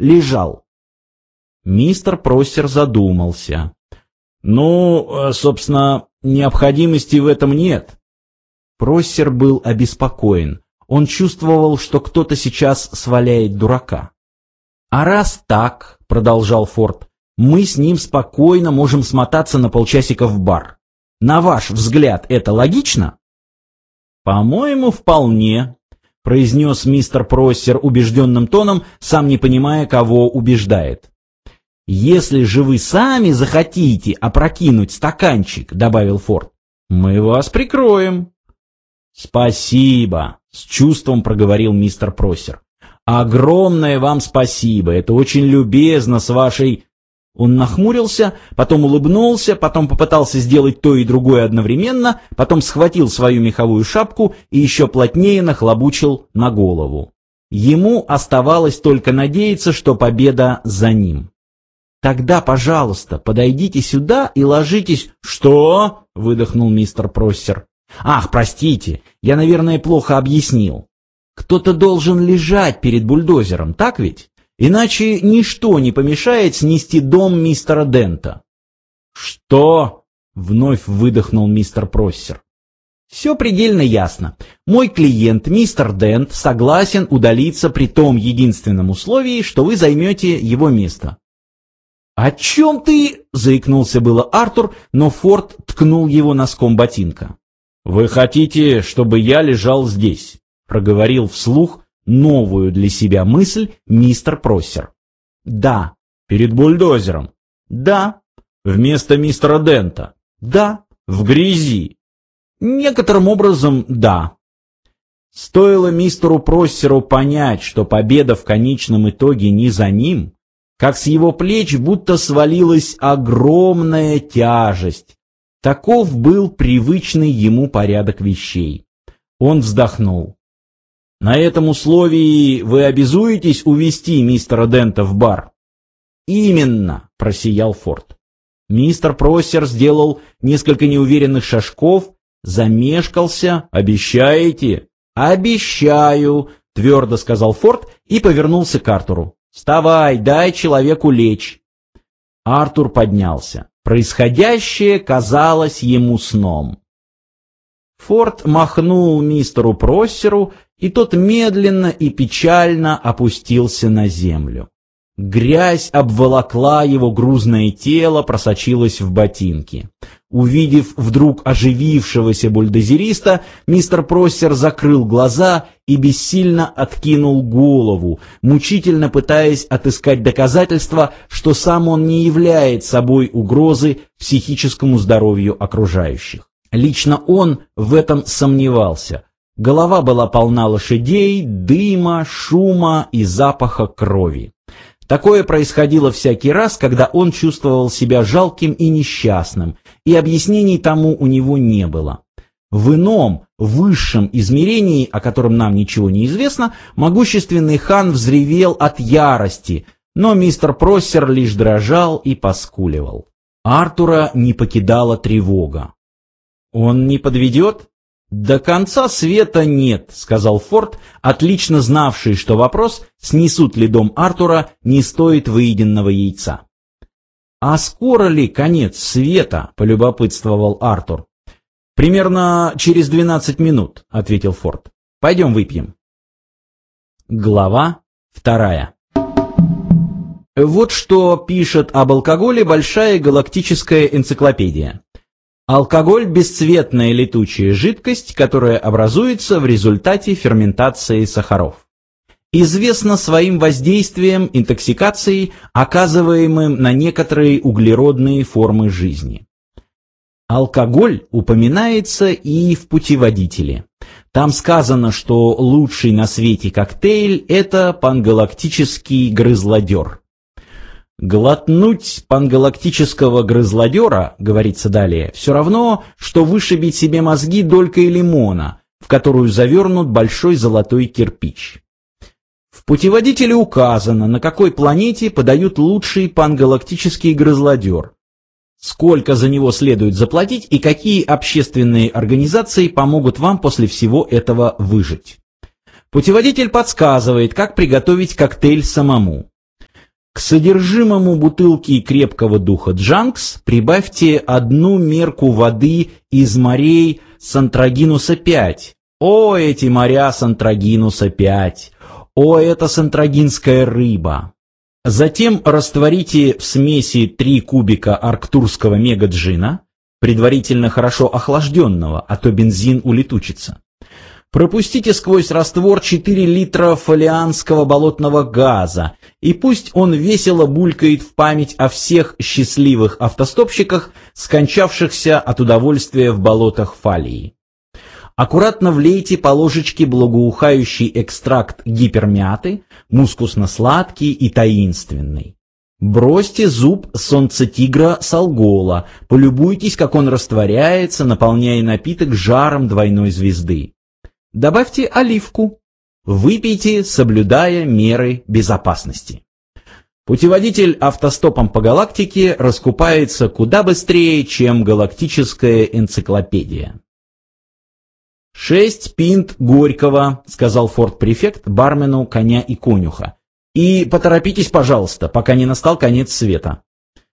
лежал. Мистер Проссер задумался. Собственно, необходимости в этом нет. Проссер был обеспокоен. Он чувствовал, что кто-то сейчас сваляет дурака. «А раз так, — продолжал Форд, — мы с ним спокойно можем смотаться на полчасика в бар. На ваш взгляд, это логично?» «По-моему, вполне», — произнес мистер Проссер убежденным тоном, сам не понимая, кого убеждает. «Если же вы сами захотите опрокинуть стаканчик, — добавил Форд, — мы вас прикроем». «Спасибо», — с чувством проговорил мистер Проссер. «Огромное вам спасибо, это очень любезно с вашей...» Он нахмурился, потом улыбнулся, потом попытался сделать то и другое одновременно, потом схватил свою меховую шапку и еще плотнее нахлобучил на голову. Ему оставалось только надеяться, что победа за ним. «Тогда, пожалуйста, подойдите сюда и ложитесь...» «Что?» — выдохнул мистер Проссер. «Ах, простите, я, наверное, плохо объяснил. Кто-то должен лежать перед бульдозером, так ведь? Иначе ничто не помешает снести дом мистера Дента». «Что?» — вновь выдохнул мистер Проссер. «Все предельно ясно. Мой клиент, мистер Дент, согласен удалиться при том единственном условии, что вы займете его место». «О чем ты?» — заикнулся было Артур, но Форд ткнул его носком ботинка. «Вы хотите, чтобы я лежал здесь?» — проговорил вслух новую для себя мысль мистер Проссер. «Да». «Перед бульдозером?» «Да». «Вместо мистера Дента?» «Да». «В грязи?» «Некоторым образом, да». Стоило мистеру Проссеру понять, что победа в конечном итоге не за ним, как с его плеч будто свалилась огромная тяжесть. Таков был привычный ему порядок вещей. Он вздохнул. «На этом условии вы обязуетесь увести мистера Дента в бар?» «Именно», — просиял Форд. Мистер Проссер сделал несколько неуверенных шажков, замешкался. «Обещаете?» «Обещаю», — твердо сказал Форд и повернулся к Артуру. «Вставай, дай человеку лечь». Артур поднялся. Происходящее казалось ему сном. Форд махнул мистеру Проссеру, и тот медленно и печально опустился на землю. Грязь обволокла его грузное тело, просочилась в ботинки. Увидев вдруг оживившегося бульдозериста, мистер Проссер закрыл глаза и бессильно откинул голову, мучительно пытаясь отыскать доказательства, что сам он не является собой угрозы психическому здоровью окружающих. Лично он в этом сомневался. Голова была полна лошадей, дыма, шума и запаха крови. Такое происходило всякий раз, когда он чувствовал себя жалким и несчастным, и объяснений тому у него не было. В ином, высшем измерении, о котором нам ничего не известно, могущественный хан взревел от ярости, но мистер Проссер лишь дрожал и поскуливал. Артура не покидала тревога. «Он не подведет?» «До конца света нет», — сказал Форд, отлично знавший, что вопрос, снесут ли дом Артура, не стоит выеденного яйца. «А скоро ли конец света?» — полюбопытствовал Артур. «Примерно через 12 минут», — ответил Форд. «Пойдем выпьем». Глава 2. Вот что пишет об алкоголе большая галактическая энциклопедия. Алкоголь – бесцветная летучая жидкость, которая образуется в результате ферментации сахаров. Известно своим воздействием интоксикации, оказываемым на некоторые углеродные формы жизни. Алкоголь упоминается и в путеводителе. Там сказано, что лучший на свете коктейль – это пангалактический грызлодер. Глотнуть пангалактического грызлодера, говорится далее, все равно, что вышибить себе мозги долькой лимона, в которую завернут большой золотой кирпич. В путеводителе указано, на какой планете подают лучший пангалактический грызлодер, сколько за него следует заплатить и какие общественные организации помогут вам после всего этого выжить. Путеводитель подсказывает, как приготовить коктейль самому. К содержимому бутылки крепкого духа Джанкс прибавьте 1 мерку воды из морей Сантрагинуса-5. О, эти моря Сантрагинуса-5! О, это сантрагинская рыба! Затем растворите в смеси 3 кубика арктурского мегаджина, предварительно хорошо охлажденного, а то бензин улетучится. Пропустите сквозь раствор 4 литра фолианского болотного газа, и пусть он весело булькает в память о всех счастливых автостопщиках, скончавшихся от удовольствия в болотах Фалии. Аккуратно влейте по ложечке благоухающий экстракт гипермяты, мускусно-сладкий и таинственный. Бросьте зуб солнцетигра салгола, полюбуйтесь, как он растворяется, наполняя напиток жаром двойной звезды. Добавьте оливку. Выпейте, соблюдая меры безопасности. Путеводитель автостопом по галактике раскупается куда быстрее, чем галактическая энциклопедия. 6 пинт Горького, сказал форт-префект бармену коня и конюха. И поторопитесь, пожалуйста, пока не настал конец света.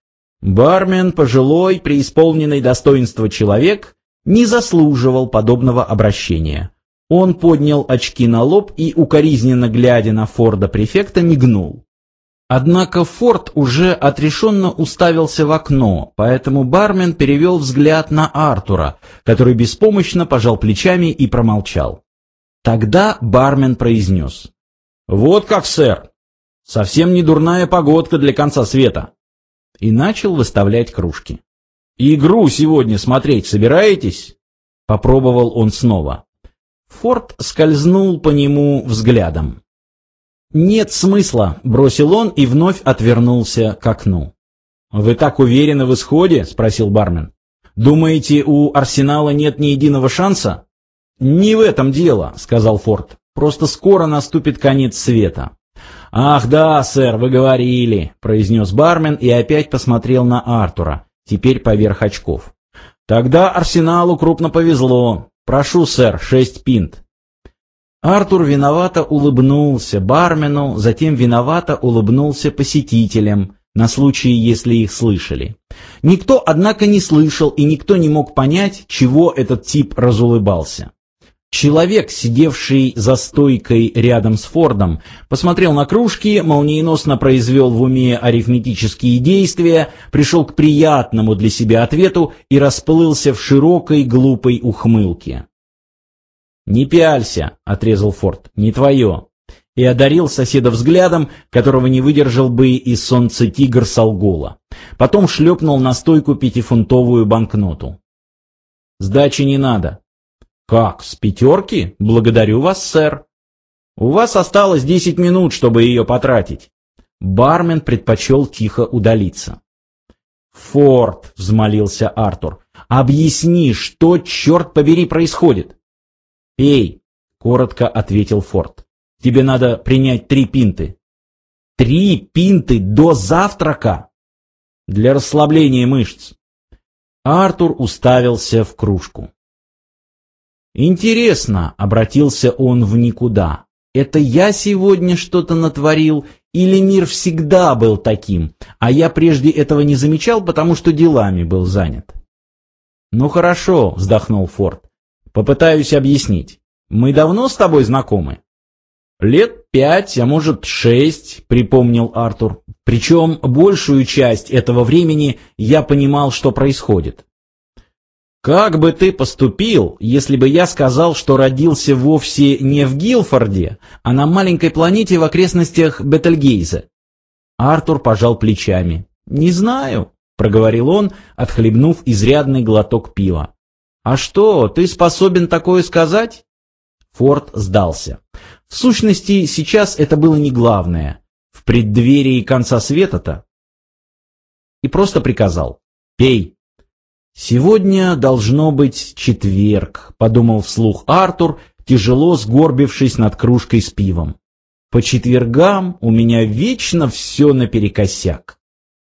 Бармен, пожилой, преисполненный достоинства человек, не заслуживал подобного обращения. Он поднял очки на лоб и, укоризненно глядя на Форда-префекта, мигнул. Однако Форд уже отрешенно уставился в окно, поэтому бармен перевел взгляд на Артура, который беспомощно пожал плечами и промолчал. Тогда бармен произнес: «Вот как, сэр! Совсем не дурная погодка для конца света!» И начал выставлять кружки. «Игру сегодня смотреть собираетесь?» Попробовал он снова. Форд скользнул по нему взглядом. «Нет смысла», — бросил он и вновь отвернулся к окну. «Вы так уверены в исходе?» — спросил бармен. «Думаете, у Арсенала нет ни единого шанса?» «Не в этом дело», — сказал Форд. «Просто скоро наступит конец света». «Ах да, сэр, вы говорили», — произнес бармен и опять посмотрел на Артура, теперь поверх очков. «Тогда Арсеналу крупно повезло. Прошу, сэр, 6 пинт». Артур виновато улыбнулся бармену, затем виновато улыбнулся посетителям, на случай, если их слышали. Никто, однако, не слышал, и никто не мог понять, чего этот тип разулыбался. Человек, сидевший за стойкой рядом с Фордом, посмотрел на кружки, молниеносно произвел в уме арифметические действия, пришел к приятному для себя ответу и расплылся в широкой глупой ухмылке. «Не пялься», — отрезал Форд, — «не твое», и одарил соседа взглядом, которого не выдержал бы и солнцетигр Салгола. Потом шлепнул на стойку 5-фунтовую банкноту. «Сдачи не надо». «Как, с 5? Благодарю вас, сэр». «У вас осталось 10 минут, чтобы ее потратить». Бармен предпочел тихо удалиться. «Форд», — взмолился Артур, — «объясни, что, черт побери, происходит?» «Эй», — коротко ответил Форд, — «тебе надо принять 3 пинты». 3 пинты до завтрака? Для расслабления мышц. Артур уставился в кружку. «Интересно», — обратился он в никуда, — «это я сегодня что-то натворил, или мир всегда был таким, а я прежде этого не замечал, потому что делами был занят?» «Ну хорошо», — вздохнул Форд, — «попытаюсь объяснить. Мы давно с тобой знакомы?» «Лет 5, а может 6», — припомнил Артур. «Причем большую часть этого времени я понимал, что происходит». «Как бы ты поступил, если бы я сказал, что родился вовсе не в Гилфорде, а на маленькой планете в окрестностях Бетельгейзе?» Артур пожал плечами. «Не знаю», — проговорил он, отхлебнув изрядный глоток пива. «А что, ты способен такое сказать?» Форд сдался. В сущности, сейчас это было не главное. В преддверии конца света-то. И просто приказал: «Пей». «Сегодня должно быть четверг», — подумал вслух Артур, тяжело сгорбившись над кружкой с пивом. «По четвергам у меня вечно все наперекосяк».